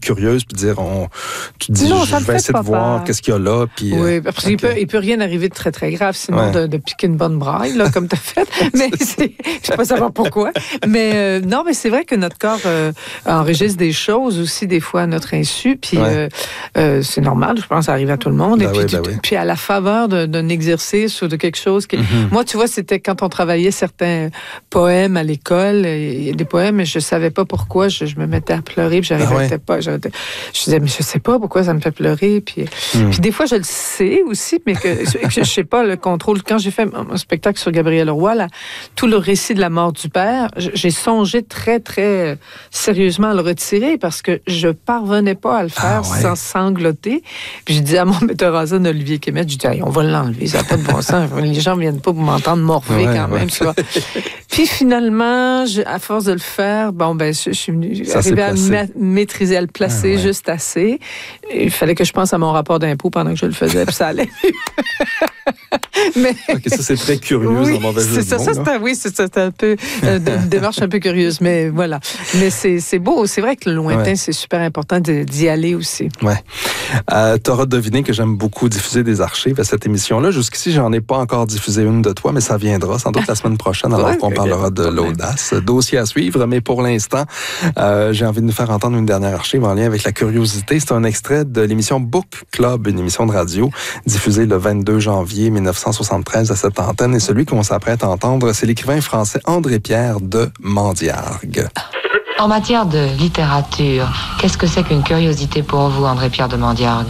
curieuse puis dire, tu te dis, non, je vais essayer de voir qu'est-ce qu'il y a là. Puis, oui, parce qu'il peut rien arriver de très, très grave, sinon de piquer une bonne braille, là, comme tu as fait. Mais je sais pas savoir pourquoi. Mais non, mais c'est vrai que notre corps enregistre des choses aussi, des fois, à notre insu. Puis c'est normal, je pense, ça arrive à tout le monde. Et puis, puis à la faveur d'un exercice ou de quelque chose qui... Moi, tu vois, c'était quand on travaillait certains poèmes à l'école, il y a des poèmes, et je savais pas pourquoi, je me mettais à pleurer, puis j'arrivais pas. Je disais, mais je sais pas pourquoi ça me fait pleurer. Puis des fois, je le sais aussi, mais que je sais pas le contrôle. Quand j'ai fait un spectacle sur Gabriel Roy, là, tout le récit de la mort du père, j'ai songé très, très sérieusement à le retirer parce que je parvenais pas à le faire sans sangloter. Puis j'ai dit à mon metteur en scène, Olivier Kémet, je dis, on va l'enlever, ça n'a pas de bon sens. Les gens viennent pas pour m'entendre morfer quand même, tu vois. Puis finalement, à force de le faire, je suis arrivée à maîtriser, à le placer juste assez. Il fallait que je pense à mon rapport d'impôt pendant que je le faisais, puis ça allait mieux. Mais... ça, c'est très curieux, en mauvais jeu de mots. C'est un peu une démarche un peu curieuse, mais voilà. Mais c'est beau, c'est vrai que le lointain, c'est super important d'y aller aussi. Ouais. Tu auras deviné que j'aime beaucoup diffuser des archives à cette émission-là. Jusqu'ici, j'en ai pas encore diffusé une de toi, mais ça viendra sans doute la semaine prochaine, alors qu'on parlera de l'audace. Dossier à suivre, mais pour l'instant, j'ai envie de nous faire entendre une dernière archive en lien avec la curiosité. C'est un extrait de l'émission Book Club, une émission de radio diffusée le 22 janvier 1973 à cette antenne. Et celui qu'on s'apprête à entendre, c'est l'écrivain français André-Pierre de Mandiargue. En matière de littérature, qu'est-ce que c'est qu'une curiosité pour vous, André-Pierre de Mandiargue?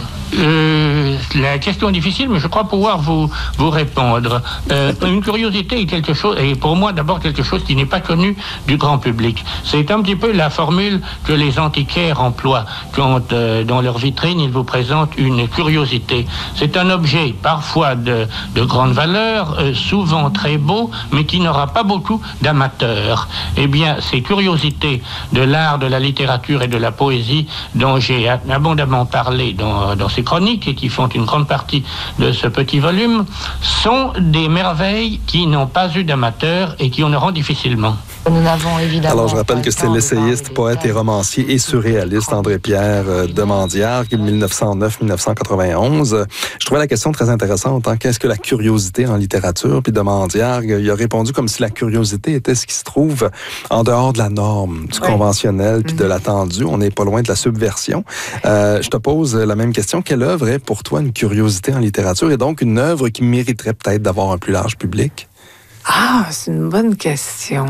La question est difficile, mais je crois pouvoir vous répondre. Une curiosité est quelque chose, et pour moi d'abord quelque chose qui n'est pas connu du grand public. C'est un petit peu la formule que les antiquaires emploient quand dans leur vitrine ils vous présentent une curiosité. C'est un objet parfois de grande valeur, souvent très beau, mais qui n'aura pas beaucoup d'amateurs. Eh bien, ces curiosités de l'art, de la littérature et de la poésie dont j'ai abondamment parlé dans ces chroniques et qui font une grande partie de ce petit volume sont des merveilles qui n'ont pas eu d'amateurs et qui en auront difficilement. Nous n'avons évidemment... Alors, je rappelle que c'était l'essayiste, poète et romancier et surréaliste André-Pierre de Mandiargue, 1909-1991. Je trouvais la question très intéressante. Qu'est-ce que la curiosité en littérature? Puis de Mandiargue, il a répondu comme si la curiosité était ce qui se trouve en dehors de la norme, du conventionnel puis de l'attendu. On n'est pas loin de la subversion. Je te pose la même question. Quelle œuvre est pour toi une curiosité en littérature et donc une œuvre qui mériterait peut-être d'avoir un plus large public? C'est une bonne question.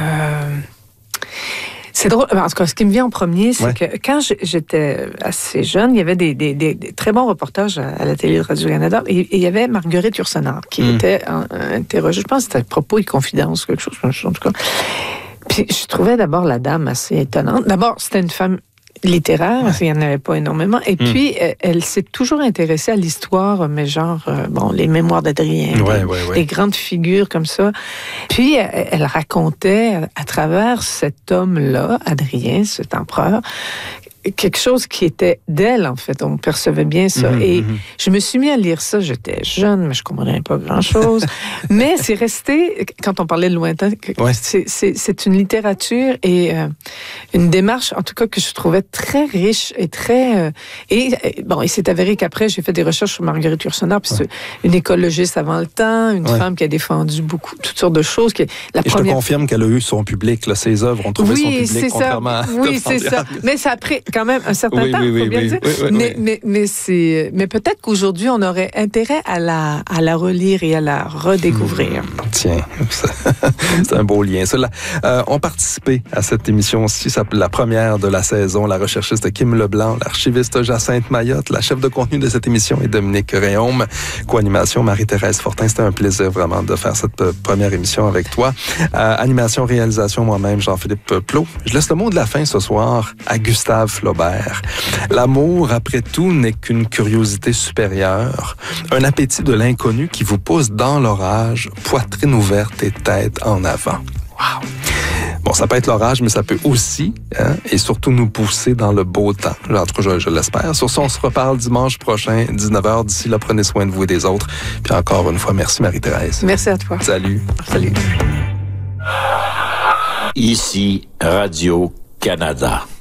C'est drôle. En tout cas, ce qui me vient en premier, c'est que quand j'étais assez jeune, il y avait des très bons reportages à la télé de Radio-Canada. Et il y avait Marguerite Yourcenar qui était interrogée. Je pense que c'était Propos et Confidences, quelque chose, en tout cas. Puis je trouvais d'abord la dame assez étonnante. D'abord, c'était une femme littéraire, parce qu'il n'y en avait pas énormément. Et puis, elle s'est toujours intéressée à l'histoire, mais genre, les mémoires d'Adrien, des grandes figures comme ça. Puis, elle racontait à travers cet homme-là, Adrien, cet empereur, quelque chose qui était d'elle, en fait. On percevait bien ça. Et je me suis mis à lire ça. J'étais jeune, mais je comprenais pas grand-chose. Mais c'est resté, quand on parlait de lointain, c'est une littérature et une démarche, en tout cas, que je trouvais très riche et très... il s'est avéré qu'après, j'ai fait des recherches sur Marguerite Yourcenar, puis c'est une écologiste avant le temps, une femme qui a défendu toutes sortes de choses. Je te confirme qu'elle a eu son public. Là, ses œuvres ont trouvé son public, contrairement à... Oui, c'est ça. Mais ça a pris quand même un certain temps, il faut bien dire. Mais peut-être qu'aujourd'hui, on aurait intérêt à la relire et à la redécouvrir. Tiens, c'est un beau lien. On participait à cette émission-ci, la première de la saison, la recherchiste Kim Leblanc, l'archiviste Jacinthe Mayotte, la chef de contenu de cette émission est Dominique Réaume, co-animation Marie-Thérèse Fortin. C'était un plaisir vraiment de faire cette première émission avec toi. Animation, réalisation, moi-même, Jean-Philippe Plot. Je laisse le mot de la fin ce soir à Gustave Flaubert. L'amour, après tout, n'est qu'une curiosité supérieure, un appétit de l'inconnu qui vous pousse dans l'orage, poitrine ouverte et tête en avant. Wow! Bon, ça peut être l'orage, mais ça peut aussi, et surtout nous pousser dans le beau temps. En tout cas, je l'espère. Sur ce, on se reparle dimanche prochain, 19h. D'ici là, prenez soin de vous et des autres. Puis encore une fois, merci Marie-Thérèse. Merci à toi. Salut. Salut. Ici, Radio-Canada.